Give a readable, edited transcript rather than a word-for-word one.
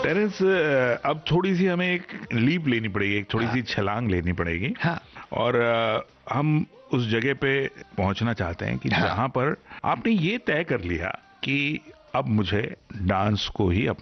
Terrence, अब थोड़ी सी हमें एक लीप लेनी पड़ेगी, एक थोड़ी सी छलांग लेनी पड़ेगी। हाँ। और हम उस जगह पे पहुंचना चाहते हैं कि जहां पर आपने ये तय कर लिया कि अब मुझे डांस को ही